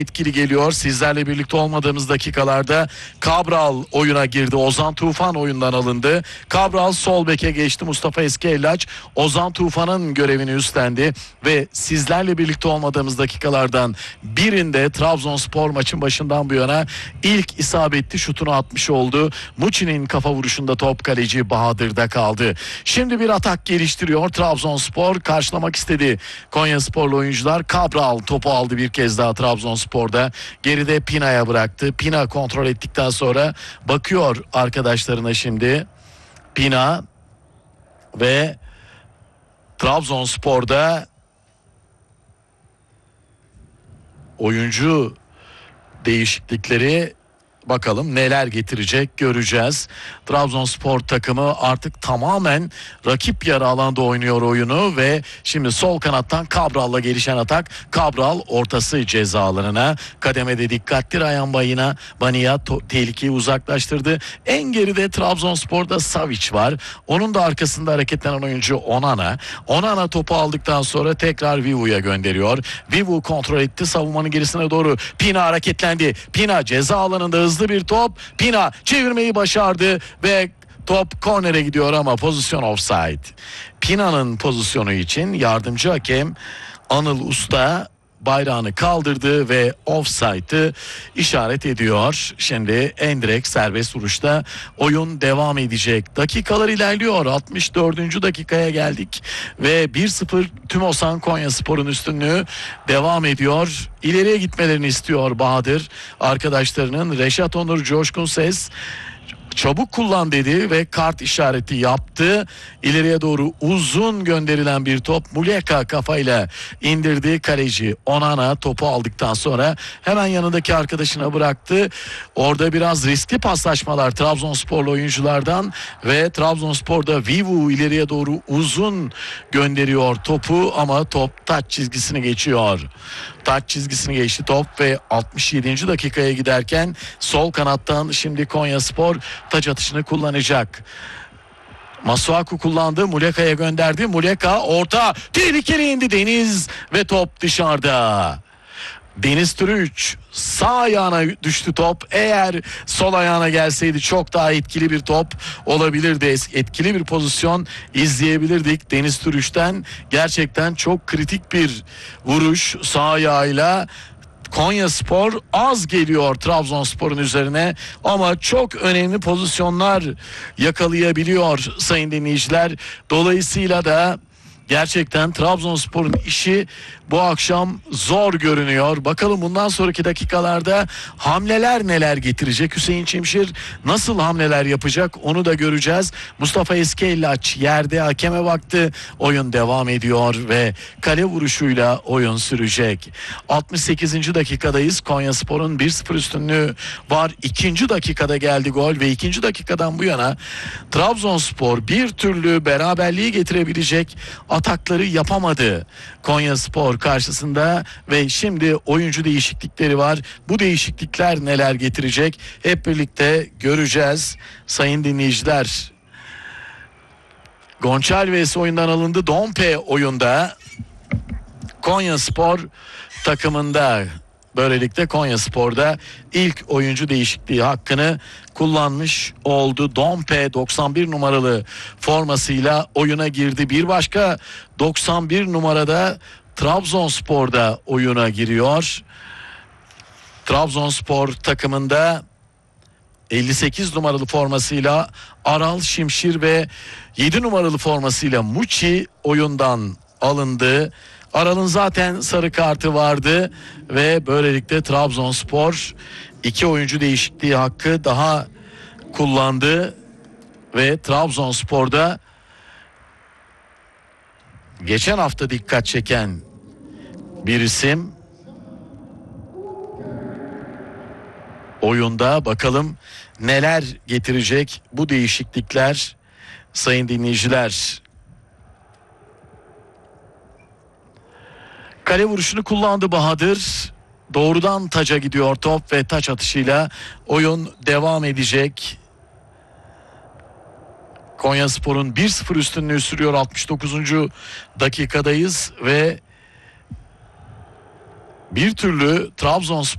etkili geliyor. Sizlerle birlikte olmadığımız dakikalarda Cabral oyuna girdi. Ozan Tufan oyundan alındı. Cabral sol beke geçti. Mustafa Eskiellaç Ozan Tufan'ın görevini üstlendi ve sizlerle birlikte olmadığımız dakikalardan birinde Trabzonspor maçın başından bu yana ilk isabetli şutunu atmış oldu. Muçi'nin kafa vuruşunda top kaleci Bahadır'da kaldı. Şimdi bir atak geliştiriyor Trabzonspor. Karşılamak istedi Konyasporlu oyuncular. Cabral topu aldı bir kez daha Trabzonspor'da. Geride Pina'ya bıraktı. Pina kontrol ettikten sonra bakıyor arkadaşlarına şimdi. Pina ve Trabzonspor'da oyuncu değişiklikleri, bakalım neler getirecek göreceğiz. Trabzonspor takımı artık tamamen rakip yarı alanda oynuyor oyunu ve şimdi sol kanattan Cabral'la gelişen atak. Cabral ortası ceza alanına, kademede dikkatli Ryan Bania tehlikeyi uzaklaştırdı. En geride Trabzonspor'da Savic var. Onun da arkasında hareketlenen oyuncu Onana. Onana topu aldıktan sonra tekrar Vivu'ya gönderiyor. Vivu kontrol etti savunmanın gerisine doğru. Pina hareketlendi. Pina ceza alanında hızlı bir top. Pina çevirmeyi başardı ve top kornere gidiyor ama pozisyon offside. Pina'nın pozisyonu için yardımcı hakem Anıl Usta bayrağını kaldırdı ve offside'ı işaret ediyor. Şimdi endirekt serbest vuruşta oyun devam edecek. Dakikalar ilerliyor. 64. dakikaya geldik ve 1-0 Tümosan Konyaspor'un üstünlüğü devam ediyor. İleriye gitmelerini istiyor Bahadır arkadaşlarının. Reşat Onur Coşkun Ses çabuk kullan dedi ve kart işareti yaptı. İleriye doğru uzun gönderilen bir top. Muleka kafayla indirdi. Kaleci Onana topu aldıktan sonra hemen yanındaki arkadaşına bıraktı. Orada biraz riskli paslaşmalar Trabzonsporlu oyunculardan ve Trabzonspor'da Vivu ileriye doğru uzun gönderiyor topu ama top taç çizgisini geçiyor. Taç çizgisini geçti top ve 67. dakikaya giderken sol kanattan şimdi Konyaspor taç atışını kullanacak. Masuaku kullandı. Muleka'ya gönderdi. Muleka orta tehlikeli indi Deniz ve top dışarıda. Deniz Türüç sağ ayağına düştü top. Eğer sol ayağına gelseydi çok daha etkili bir top olabilirdi. Etkili bir pozisyon izleyebilirdik Deniz Türüç'ten. Gerçekten çok kritik bir vuruş sağ ayağıyla. Konyaspor az geliyor Trabzonspor'un üzerine ama çok önemli pozisyonlar yakalayabiliyor sayın dinleyiciler. Dolayısıyla da gerçekten Trabzonspor'un işi bu akşam zor görünüyor. Bakalım bundan sonraki dakikalarda hamleler neler getirecek? Hüseyin Çimşir nasıl hamleler yapacak onu da göreceğiz. Mustafa Eskiellaç yerde hakeme baktı. Oyun devam ediyor ve kale vuruşuyla oyun sürecek. 68. dakikadayız. Konyaspor'un 1-0 üstünlüğü var. 2. dakikada geldi gol ve 2. dakikadan bu yana Trabzonspor bir türlü beraberliği getirebilecek atakları yapamadı Konyaspor karşısında ve şimdi oyuncu değişiklikleri var. Bu değişiklikler neler getirecek? Hep birlikte göreceğiz sayın dinleyiciler. Gonçalves oyundan alındı. Dompe oyunda. Konyaspor takımında. Böylelikle Konyaspor'da ilk oyuncu değişikliği hakkını kullanmış oldu. Dompe 91 numaralı formasıyla oyuna girdi. Bir başka 91 numarada Trabzonspor'da oyuna giriyor. Trabzonspor takımında 58 numaralı formasıyla Aral Şimşir ve 7 numaralı formasıyla Muçi oyundan alındı. Aral'ın zaten sarı kartı vardı ve böylelikle Trabzonspor 2 oyuncu değişikliği hakkı daha kullandı ve Trabzonspor'da geçen hafta dikkat çeken bir isim oyunda. Bakalım neler getirecek bu değişiklikler sayın dinleyiciler. Kale vuruşunu kullandı Bahadır. Doğrudan taca gidiyor top ve taç atışıyla oyun devam edecek. Konyaspor'un 1-0 üstünlüğü sürüyor. 69. dakikadayız ve bir türlü Trabzonspor